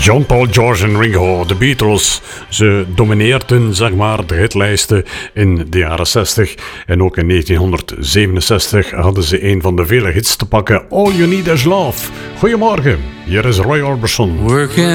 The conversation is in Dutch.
John Paul, George en Ringo, de Beatles. Ze domineerden zeg maar de hitlijsten in de jaren 60. En ook in 1967 hadden ze een van de vele hits te pakken. All You Need Is Love. Goedemorgen, hier is Roy Orbison.